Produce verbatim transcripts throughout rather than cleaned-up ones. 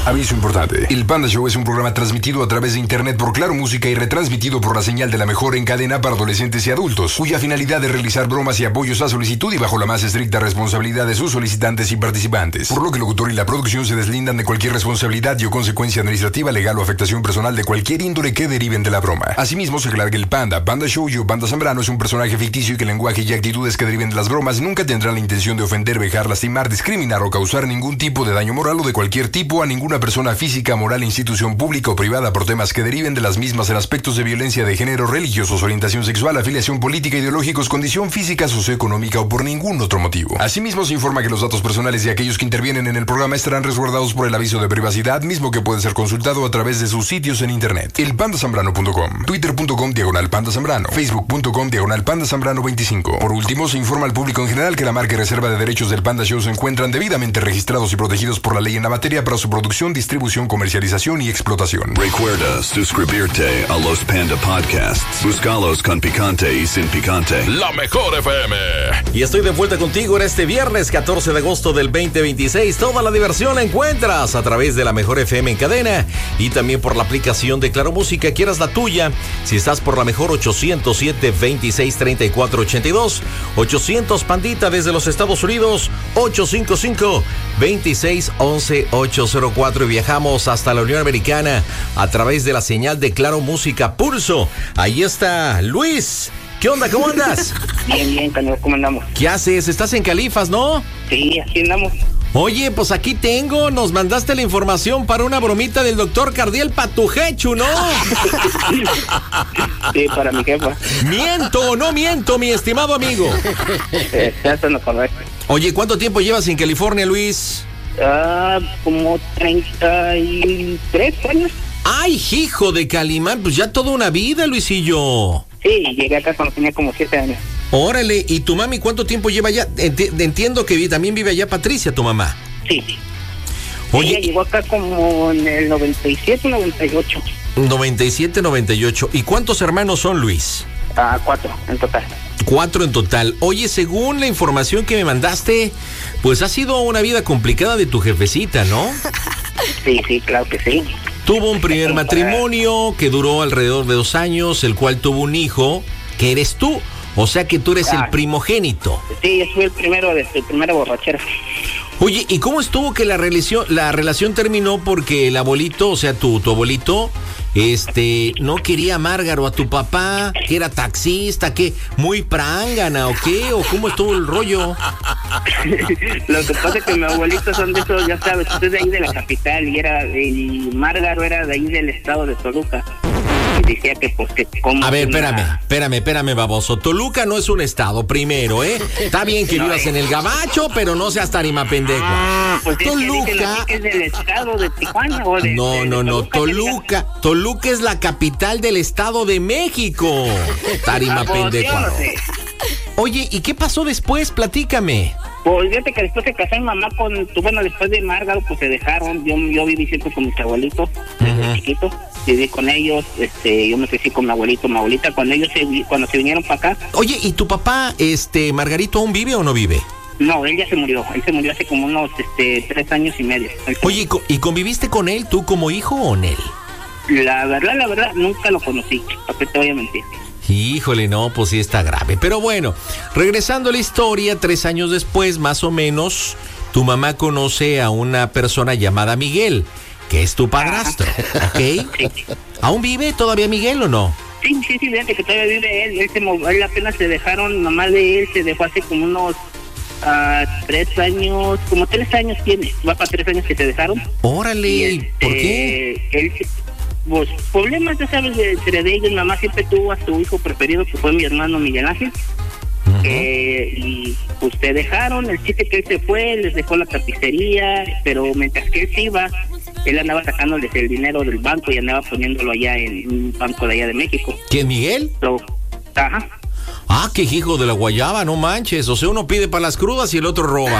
Aviso importante. El Panda Show es un programa transmitido a través de internet por Claro Música y retransmitido por la señal de la mejor en cadena para adolescentes y adultos, cuya finalidad es realizar bromas y apoyos a solicitud y bajo la más estricta responsabilidad de sus solicitantes y participantes. Por lo que el locutor y la producción se deslindan de cualquier responsabilidad y o consecuencia administrativa, legal o afectación personal de cualquier índole que deriven de la broma. Asimismo, se aclara que el Panda, Panda Show y o Panda Zambrano es un personaje ficticio y que el lenguaje y actitudes que deriven de las bromas nunca tendrán la intención de ofender, vejar, lastimar, discriminar o causar ningún tipo de daño moral o de cualquier tipo a ninguna persona física, moral, institución pública o privada por temas que deriven de las mismas en aspectos de violencia de género, religiosos, orientación sexual, afiliación política, ideológicos, condición física, socioeconómica o por ningún otro motivo. Asimismo, se informa que los datos personales de aquellos que intervienen en el programa estarán resguardados por el aviso de privacidad, mismo que puede ser consultado a través de sus sitios en internet. el panda zambrano punto com, twitter punto com diagonal panda zambrano, facebook punto com diagonal panda zambrano veinticinco. Por último, se informa al público en general que la marca y reserva de derechos del Panda Show se encuentran debidamente registrados y protegidos por la ley en la materia para su producción, distribución, comercialización y explotación. Recuerda suscribirte a los Panda Podcasts. Búscalos con picante y sin picante. La mejor F M. Y estoy de vuelta contigo en este viernes catorce de agosto del veinte veintiséis. Toda la diversión la encuentras a través de la mejor F M en cadena y también por la aplicación de Claro Música. Quieras la tuya, si estás por la mejor ochocientos siete, veintiséis, treinta y cuatro, ochenta y dos, ochocientos Pandita desde los Estados Unidos, ochocientos cincuenta y cinco, veintiséis, once, ochocientos cuatro y viajamos hasta la Unión Americana a través de la señal de Claro Música Pulso. Ahí está Luis. ¿Qué onda? ¿Cómo andas? Bien, bien, ¿cómo andamos? ¿Qué haces? ¿Estás en Califas, no? Sí, así andamos. Oye, pues aquí tengo, nos mandaste la información para una bromita del doctor Cardiel Patujechu, ¿no? Sí, para mi jefa. Miento, no miento, mi estimado amigo. Eso no correcto. Oye, ¿cuánto tiempo llevas en California, Luis? Ah, como treinta y tres años. Ay, hijo de Calimán, pues ya toda una vida, Luisillo. Sí, llegué acá cuando tenía como siete años. Órale, ¿y tu mami cuánto tiempo lleva allá? Enti- entiendo que vi- también vive allá Patricia, tu mamá. Sí. Oye, Ella llegó acá como en el noventa y siete, noventa y ocho. noventa y siete, noventa y ocho. ¿Y cuántos hermanos son, Luis? Ah, cuatro en total. Cuatro en total. Oye, según la información que me mandaste, pues ha sido una vida complicada de tu jefecita, ¿no? Sí, sí, claro que sí. Tuvo un primer matrimonio que duró alrededor de dos años, el cual tuvo un hijo, que eres tú. O sea que tú eres Ah. el primogénito. Sí, yo fui el primero de su primera borrachera. Oye, ¿y cómo estuvo que la relación, la relación terminó porque el abuelito, o sea, tu, tu abuelito, este, no quería a Márgaro, a tu papá, que era taxista, que muy prángana, o qué, o cómo estuvo el rollo? Lo que pasa es que mi abuelito son de esos, ya sabes, es de ahí de la capital y era, y Márgaro era de ahí del estado de Toluca. Y decía que pues que como... A ver, una... espérame, espérame, espérame, baboso. Toluca no es un estado, primero, ¿eh? Está bien que No, vivas eh. en el gabacho, pero no seas tarima pendejo. Ah, pues es que dicen Toluca... aquí que es del estado de Tijuana o de... No, de- no, de no, Toluca. Toluca, Toluca es la capital del estado de México. Tarima Ah, pues, pendejo. yo no sé. Oye, ¿y qué pasó después? Platícame. Pues fíjate que después se casó mi mamá con... tu- Bueno, después de Márgaro, pues se dejaron. Yo, yo viví siempre con mis abuelitos, desde Ujú. chiquito. Viví con ellos, este, yo me crecí con mi abuelito, mi abuelita. Cuando ellos se, vi- cuando se vinieron para acá, Oye, ¿y tu papá, este, Margarito, aún vive o no vive? no, él ya se murió. Él se murió hace como unos, este, tres años y medio. Él se- Oye, ¿y co- ¿y conviviste con él tú como hijo o en él? La verdad, la verdad, nunca lo conocí. ¿Para qué te voy a mentir? Híjole, no, pues sí está grave. Pero bueno, regresando a la historia, tres años después, más o menos, tu mamá conoce a una persona llamada Miguel, que es tu padrastro, ¿ok? Sí. ¿Aún vive todavía Miguel o no? Sí, sí, sí, fíjate que todavía vive él. Él, se mov- él apenas se dejaron, mamá de él se dejó hace como unos ah, tres años, como tres años tiene. Va para tres años que se dejaron. Órale, Y, ¿por este, qué? Él, pues, problemas, ya sabes, de, entre de ellos. Mamá siempre tuvo a su hijo preferido, que fue mi hermano Miguel Ángel. Ujú. Eh, y pues se dejaron, el chiste que él se fue, les dejó la tapicería, pero mientras que él se iba, él andaba sacándoles el dinero del banco y andaba poniéndolo allá en un banco de allá de México. ¿Quién, Miguel? So, ajá. Ah, qué hijo de la guayaba, no manches. O sea, uno pide para las crudas y el otro roba.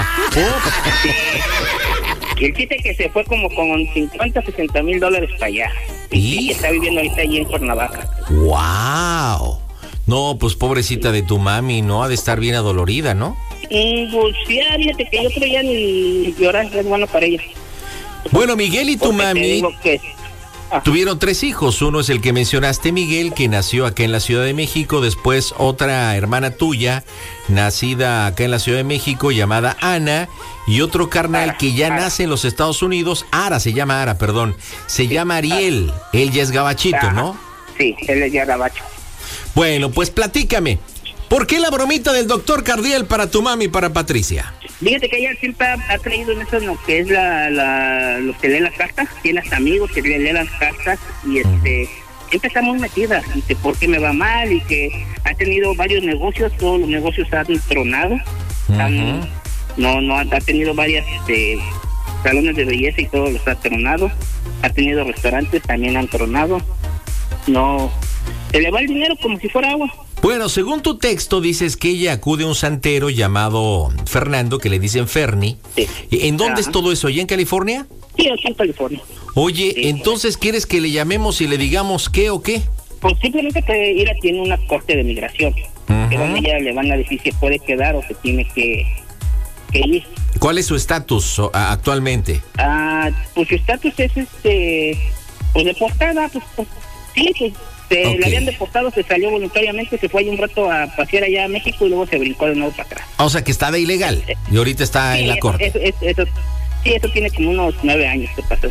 Oh. Y el chiste que se fue como con cincuenta, sesenta mil dólares para allá. Y, ¿Y? y está viviendo ahorita allí en Cuernavaca. ¡Wow! No, pues pobrecita de tu mami, ¿no? Ha de estar bien adolorida, ¿no? Y pues ya, fíjate que yo creo ya ni llorar es bueno para ella. Bueno, Miguel y tu Porque te mami digo que- ah, tuvieron tres hijos. Uno es el que mencionaste, Miguel, que nació acá en la Ciudad de México. Después otra hermana tuya, nacida acá en la Ciudad de México, llamada Ana. Y otro carnal Ara, que ya Ara. nace en los Estados Unidos. Ara, se llama Ara, perdón. Se llama Ariel. Él ya es gabachito, Ajá. ¿no? Sí, él es ya gabacho. Bueno, pues platícame. ¿Por qué la bromita del doctor Cardiel para tu mami y para Patricia? Fíjate que ella siempre ha, ha creído en eso, en lo que es la, la, lo que lee las cartas. Tiene hasta amigos que le leen las cartas y este siempre está muy metida. Y que por qué me va mal y que ha tenido varios negocios, todos los negocios han tronado. Han- Ujú. no, no ha, ha tenido varias este, salones de belleza y todos los ha tronado. Ha tenido restaurantes, también han tronado. No, se le va el dinero como si fuera agua. Bueno, según tu texto dices que ella acude a un santero llamado Fernando, que le dicen Ferni. Sí. ¿En dónde es Ajá. todo eso? ¿Allá en California? Sí, aquí en California. Oye, Sí. entonces ¿quieres que le llamemos y le digamos qué o qué? Pues simplemente que Ira tiene una corte de migración. Ujú. Que donde ella le van a decir si puede quedar o se tiene que, que ir. ¿Cuál es su estatus o, a- actualmente? Ah, pues su estatus es este, pues deportada, pues, pues sí, pues se Ok. la habían deportado, se salió voluntariamente, se fue ahí un rato a pasear allá a México y luego se brincó de nuevo para atrás. O sea, que está de ilegal y ahorita está Sí, en la eso- corte. Eso, eso, eso- sí, eso tiene como unos nueve años que pasó.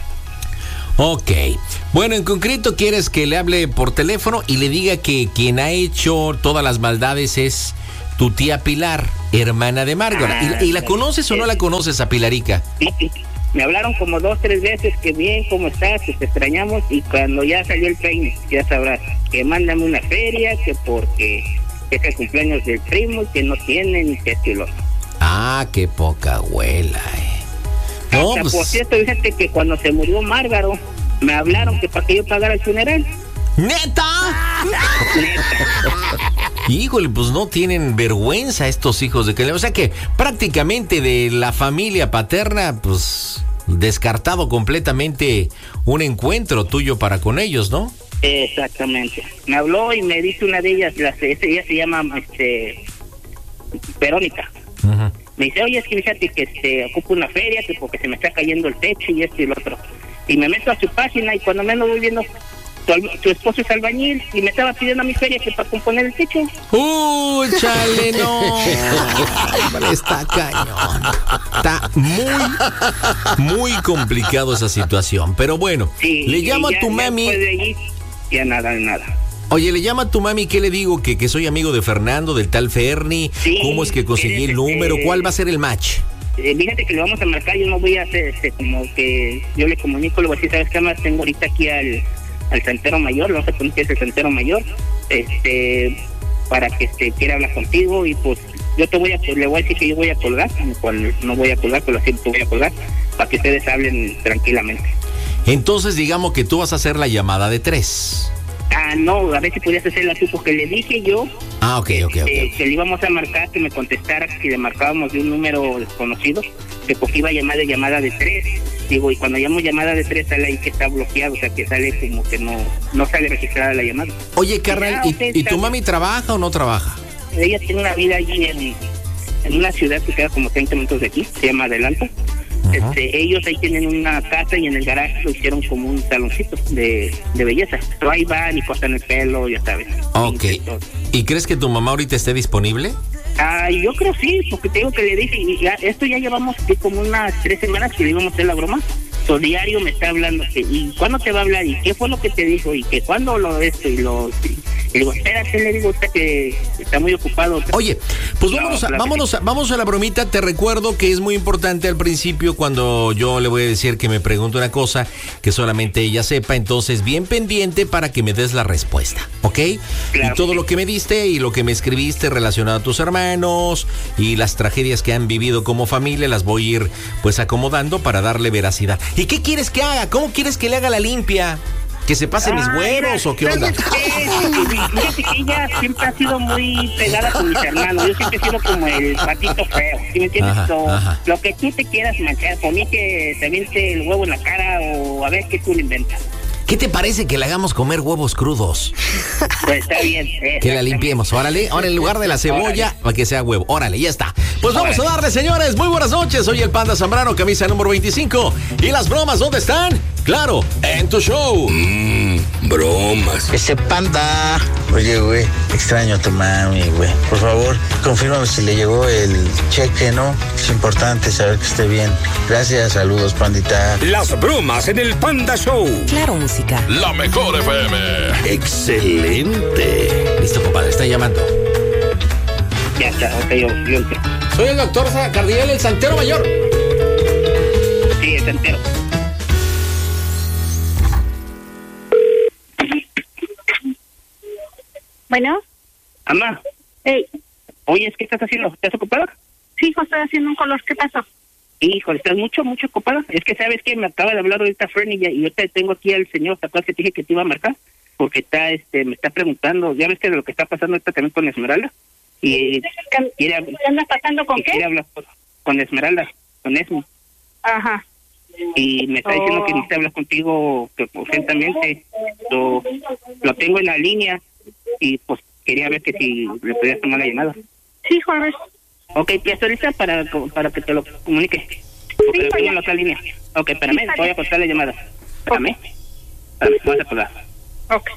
Ok. Bueno, en concreto quieres que le hable por teléfono y le diga que quien ha hecho todas las maldades es tu tía Pilar, hermana de Márgara. ¿Y, la- y la conoces o no la conoces a Pilarica? Sí, sí. Me hablaron como dos, tres veces que bien, ¿cómo estás? Que te extrañamos. Y cuando ya salió el peine, ya sabrás, que mándame una feria, que porque es el cumpleaños del primo y que no tienen ni que esto y lo otro. Ah, qué poca abuela, eh. No, Hasta, pues, por cierto, fíjate que cuando se murió Márgaro, me hablaron que para que yo pagara el funeral. ¡neta! Híjole, pues no tienen vergüenza estos hijos de que... O sea que prácticamente de la familia paterna, pues descartado completamente un encuentro tuyo para con ellos, ¿no? Exactamente. Me habló y me dice una de ellas, la, ella se llama este, Verónica. Ujú. Me dice, oye, es que fíjate que este, ocupo una feria, que porque se me está cayendo el techo y esto y lo otro. Y me meto a su página y cuando me ando viendo, su, al- su esposo es albañil y me estaba pidiendo a mi feria que para componer el techo. ¡Uy, chale, no! Hombre, está cañón. Está muy, muy complicado esa situación. Pero bueno, Sí, le y llamo ya- a tu ya mami. después de allí, ya nada, nada. Oye, le llama a tu mami, ¿qué le digo? Que, que soy amigo de Fernando, del tal Ferni. Sí, ¿Cómo es que conseguí el este, número? ¿Cuál va a ser el match? Eh, fíjate que le vamos a marcar, yo no voy a hacer este, como que yo le comunico, le voy a decir, ¿sabes qué más? Tengo ahorita aquí al, al santero mayor, le vamos a poner que es el santero mayor, este, para que este, quiera hablar contigo y pues yo te voy a, le voy a decir que yo voy a colgar, cual no voy a colgar, pero sí te voy a colgar, para que ustedes hablen tranquilamente. Entonces, digamos que tú vas a hacer la llamada de tres. Ah, no, a ver si podías hacerla tú, porque le dije yo Ah, ok, ok, ok. eh, que le íbamos a marcar, que me contestara si le marcábamos de un número desconocido, que porque iba a llamar de llamada de tres. Digo, y cuando llamo llamada de tres sale ahí que está bloqueado, o sea que sale como que no no sale registrada la llamada. Oye, carnal, Ah, ok, ¿y, y está tu bien. mami trabaja o no trabaja? Ella tiene una vida allí en, en una ciudad que queda como treinta minutos de aquí, se llama Adelanto. Ajá. Este, ellos ahí tienen una casa y en el garaje lo hicieron como un saloncito de, de belleza. Pero ahí van y cortan el pelo, ya sabes. Ok. Y todo. ¿Y crees que tu mamá ahorita esté disponible? Ah, yo creo sí, porque te digo que le dije, y ya, esto ya llevamos que como unas tres semanas que le íbamos a hacer la broma. So, diario me está hablando, que, ¿y cuándo te va a hablar? ¿Y qué fue lo que te dijo? ¿Y que cuándo lo esto? Y lo... Y, y digo, espérate, le digo, usted que está muy ocupado. Oye, pues No, vámonos, a, claro que vámonos, a, vamos a la bromita. Te recuerdo que es muy importante al principio cuando yo le voy a decir que me pregunte una cosa que solamente ella sepa. Entonces, bien pendiente para que me des la respuesta, ¿ok? Claro Y todo que lo sí. que me diste y lo que me escribiste relacionado a tus hermanos y las tragedias que han vivido como familia, las voy a ir pues acomodando para darle veracidad. ¿Y qué quieres que haga? ¿Cómo quieres que le haga la limpia? ¿Que se pase mis Ah, huevos mira, o qué onda? ¿sabes qué? Fíjate que ella siempre ha sido muy pegada con mis hermanos. Yo siempre he sido como el patito feo, ¿sí me entiendes? Ajá, So, ajá. Lo que tú te quieras manchar, por mí que te aviente el huevo en la cara o a ver qué tú le inventas. ¿Qué te parece que le hagamos comer huevos crudos? Pues está bien. Que la limpiemos, órale. Ahora en lugar de la cebolla, órale, para que sea huevo. Órale, ya está. Pues órale, vamos a darle, señores. Muy buenas noches. Soy el Panda Zambrano, camisa número veinticinco. ¿Y las bromas dónde están? Claro, en tu show. Mmm, bromas. Ese Panda. Oye, güey, extraño a tu mami, güey. Por favor, confírmame si le llegó el cheque, ¿no? Es importante saber que esté bien. Gracias, saludos, pandita. Las bromas en el Panda Show. Claro, música. La mejor F M. Excelente. Listo, compadre, está llamando. Ya está, ok, yo, yo entro. Soy el doctor Cardiel, el santero mayor. Sí, el santero. Bueno. Mamá. Hey. Oye, ¿qué estás haciendo? ¿Estás ocupada? Sí, hijo, estoy haciendo un color. ¿Qué pasó? Híjole, ¿estás mucho, mucho ocupada? Es que, ¿sabes qué? Me acaba de hablar ahorita Fernie y yo te tengo aquí al señor, ¿te acuerdas que te dije que te iba a marcar? Porque está, este, me está preguntando, ya ves que de lo que está pasando ahorita también con Esmeralda. Y ¿Qué, quiere, ¿qué andas pasando con qué? Quiere hablar con, con Esmeralda, con Esme. Ajá. Y me está diciendo oh. que necesita hablar contigo, que urgentemente. Lo, lo tengo en la línea y pues quería ver que si le podías tomar la llamada. Sí, hijo, a ver. Ok, te estoy lista para, para que te lo comunique. Porque Sí, lo tengo ya. en la otra línea. Ok, espérame, Sí, te voy a cortar la llamada. Espérame. Espérame, voy a colgar. Ok.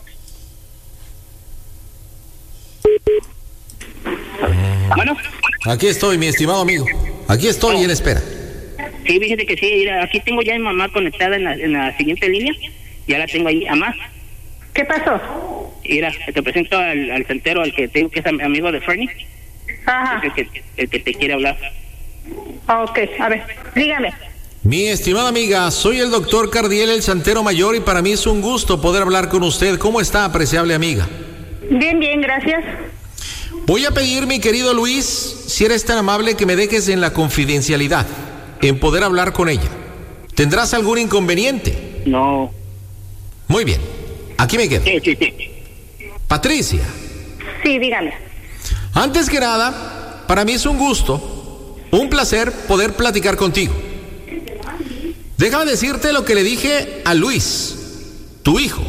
Bueno. Aquí estoy, mi estimado amigo. Aquí estoy Oh. en espera. Sí, fíjate que sí, mira, aquí tengo ya a mi mamá conectada en la, en la siguiente línea. Ya la tengo ahí. Mamá, ¿Qué pasó? mira, te presento al, al santero, al que tengo que es am- amigo de Fernie. Ajá. Es el que, el que te quiere hablar. Ok, a ver, dígame. Mi estimada amiga, soy el doctor Cardiel, el santero mayor, y para mí es un gusto poder hablar con usted. ¿Cómo está, apreciable amiga? Bien, bien, gracias. Voy a pedir, mi querido Luis, si eres tan amable, que me dejes en la confidencialidad, en poder hablar con ella. ¿Tendrás algún inconveniente? No. Muy bien, aquí me quedo. Sí, sí, sí. Patricia, Sí, dígame. antes que nada, para mí es un gusto, un placer poder platicar contigo. Déjame decirte lo que le dije a Luis, tu hijo,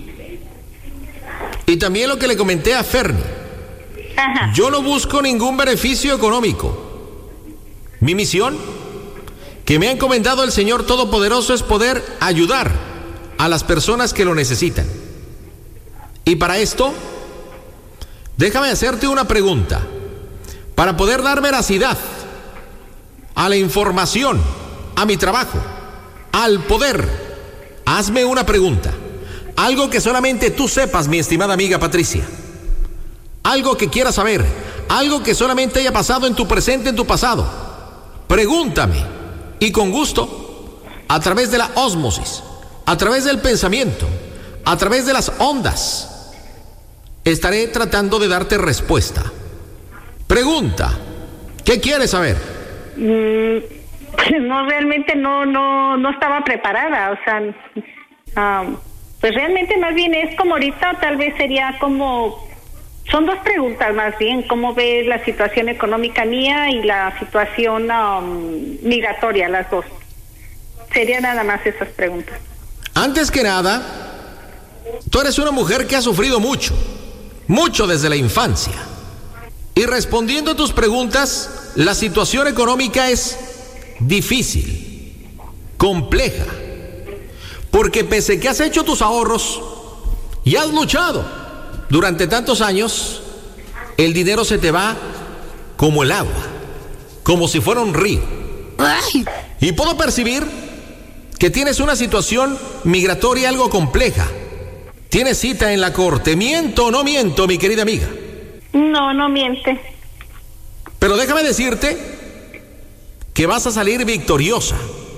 y también lo que le comenté a Fernie. Ajá. Yo no busco ningún beneficio económico. Mi misión, que me ha encomendado el Señor Todopoderoso, es poder ayudar a las personas que lo necesitan. Y para esto, déjame hacerte una pregunta, para poder dar veracidad a la información, a mi trabajo, al poder. Hazme una pregunta, algo que solamente tú sepas, mi estimada amiga Patricia. Algo que quieras saber, algo que solamente haya pasado en tu presente, en tu pasado. Pregúntame, y con gusto, a través de la ósmosis, a través del pensamiento, a través de las ondas, estaré tratando de darte respuesta. Pregunta, ¿qué quieres saber? Mm, no, realmente no, no, no estaba preparada, o sea, um, pues realmente más bien es como ahorita, tal vez sería como, son dos preguntas más bien, ¿cómo ves la situación económica mía y la situación um, migratoria, las dos? Sería nada más esas preguntas. Antes que nada, tú eres una mujer que ha sufrido mucho, mucho desde la infancia. Y respondiendo a tus preguntas, la situación económica es difícil, compleja, porque pese que has hecho tus ahorros y has luchado durante tantos años, el dinero se te va como el agua, como si fuera un río. Ay. Y puedo percibir que tienes una situación migratoria algo compleja. Tienes cita en la corte. ¿Miento o no miento, mi querida amiga? No, no miente. Pero déjame decirte que vas a salir victoriosa.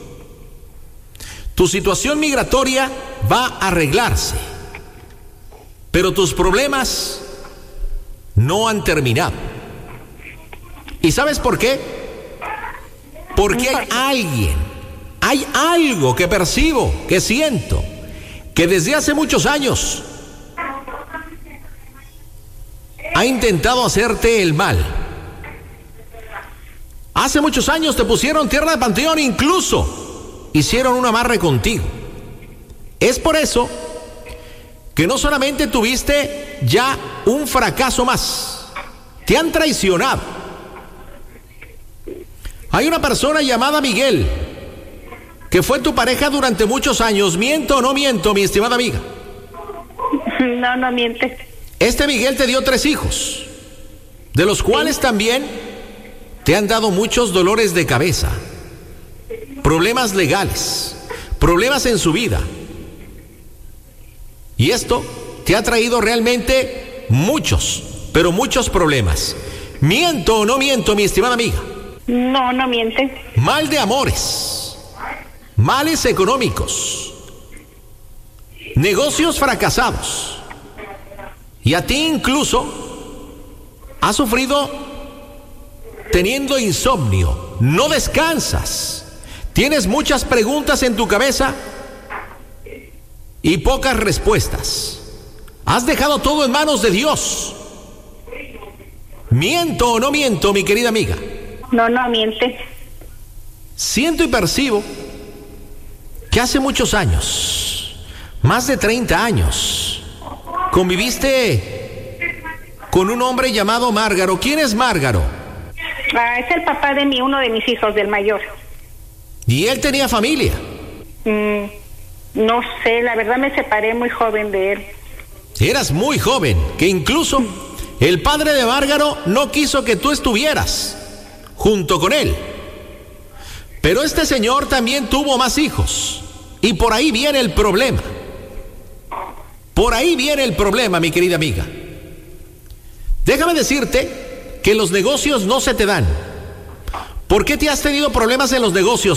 Tu situación migratoria va a arreglarse, pero tus problemas no han terminado. ¿Y sabes por qué? Porque hay alguien, hay algo que percibo, que siento, que desde hace muchos años ha intentado hacerte el mal. Hace muchos años te pusieron tierra de panteón, incluso hicieron un amarre contigo. Es por eso que no solamente tuviste ya un fracaso más, te han traicionado. Hay una persona llamada Miguel, que fue tu pareja durante muchos años. ¿Miento o no miento, mi estimada amiga? No, no miente. Este Miguel te dio tres hijos, de los cuales también te han dado muchos dolores de cabeza, problemas legales, problemas en su vida. Y esto te ha traído realmente muchos, pero muchos problemas. ¿Miento o no miento, mi estimada amiga? No, no miente. Mal de amores, males económicos, negocios fracasados. Y a ti incluso has sufrido teniendo insomnio, no descansas, tienes muchas preguntas en tu cabeza y pocas respuestas. Has dejado todo en manos de Dios. ¿Miento o no miento, mi querida amiga? No, no miente. Siento y percibo que hace muchos años, más de treinta años, conviviste con un hombre llamado Márgaro. ¿Quién es Márgaro? Ah, es el papá de mi, uno de mis hijos, del mayor. ¿Y él tenía familia? Mm, no sé, la verdad me separé muy joven de él. Eras muy joven, que incluso el padre de Márgaro no quiso que tú estuvieras junto con él. Pero este señor también tuvo más hijos, y por ahí viene el problema. Por ahí viene el problema, mi querida amiga. Déjame decirte que los negocios no se te dan. ¿Por qué te has tenido problemas en los negocios?